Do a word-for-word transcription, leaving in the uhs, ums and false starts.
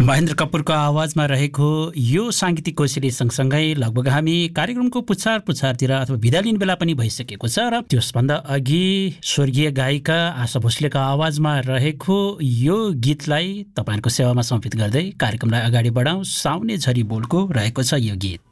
महेन्द्र कपूरको आवाजमा रहेको यो साङ्गीतिक कोसेली सँगसँगै लगभग हामी कार्यक्रमको पुछार पुछारतिर अथवा बिदा लिने बेला पनि भइसकेको छ र त्यसभन्दा अघि स्वर्गीय गायिका आशा भोसलेको आवाजमा रहेको यो गीतलाई तपाईँहरूको सेवामा समर्पित गर्दै कार्यक्रमलाई अगाडि बढाउँ। साउने झरी बोलको रहेको छ यो गीत।